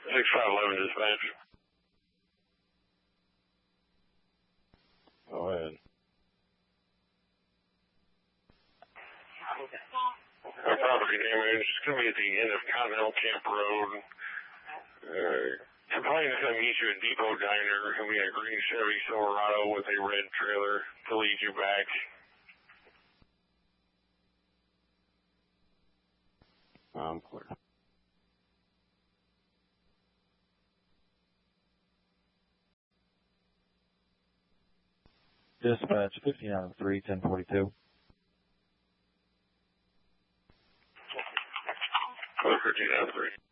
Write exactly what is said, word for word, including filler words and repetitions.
six five eleven dispatch. Go ahead. Uh, property damage is going to be at the end of Continental Camp Road. Uh, complaint is going to meet you at Depot Diner. It's going to be a green Chevy Silverado with a red trailer to lead you back. I'm clear. Dispatch fifteen out of three, ten forty-two. fifteen out of three.